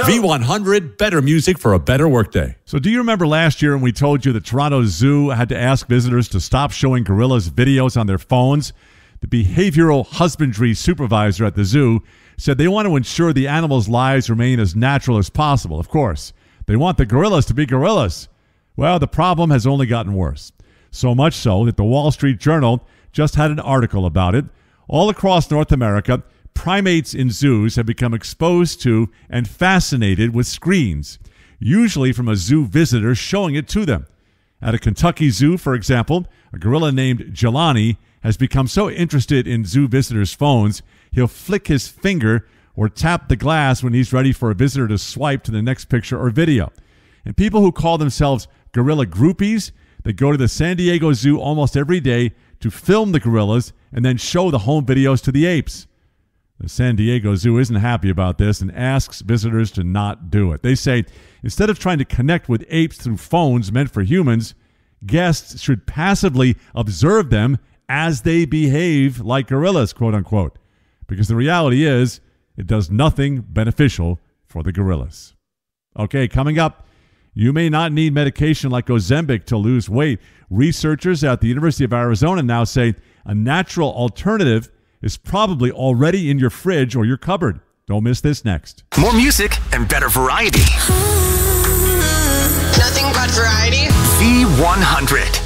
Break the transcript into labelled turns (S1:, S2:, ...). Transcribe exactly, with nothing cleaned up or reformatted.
S1: V one hundred, better music for a better workday.
S2: So do you remember last year when we told you the Toronto Zoo had to ask visitors to stop showing gorillas videos on their phones? The behavioral husbandry supervisor at the zoo said they want to ensure the animals' lives remain as natural as possible. Of course, they want the gorillas to be gorillas. Well, the problem has only gotten worse. So much so that the Wall Street Journal just had an article about it. All across North America, primates in zoos have become exposed to and fascinated with screens, usually from a zoo visitor showing it to them. At a Kentucky zoo, for example, a gorilla named Jelani has become so interested in zoo visitors' phones, he'll flick his finger or tap the glass when he's ready for a visitor to swipe to the next picture or video. And people who call themselves gorilla groupies, they go to the San Diego Zoo almost every day to film the gorillas and then show the home videos to the apes. The San Diego Zoo isn't happy about this and asks visitors to not do it. They say instead of trying to connect with apes through phones meant for humans, guests should passively observe them as they behave like gorillas, quote unquote. Because the reality is, it does nothing beneficial for the gorillas. Okay, coming up, you may not need medication like Ozempic to lose weight. Researchers at the University of Arizona now say a natural alternative is probably already in your fridge or your cupboard. Don't miss this next.
S3: More music and better variety.
S4: Nothing but variety.
S3: V one hundred.